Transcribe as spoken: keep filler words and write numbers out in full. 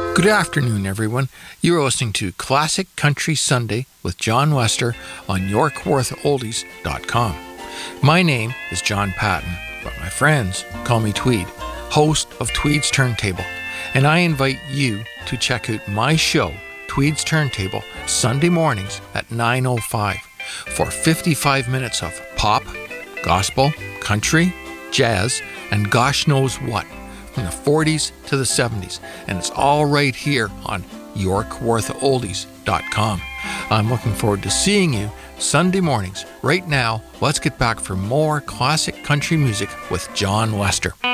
Good afternoon, everyone. You're listening to Classic Country Sunday with John Lester on York Worth Oldies dot com. My name is John Patton, but my friends call me Tweed, host of Tweed's Turntable, and I invite you to check out my show, Tweed's Turntable, Sunday mornings at nine oh five for fifty-five minutes of pop, gospel, country, jazz, and gosh knows what, from the forties to the seventies, and it's all right here on York Worth Oldies dot com. I'm looking forward to seeing you Sunday mornings. Right now, let's get back for more classic country music with John Lester.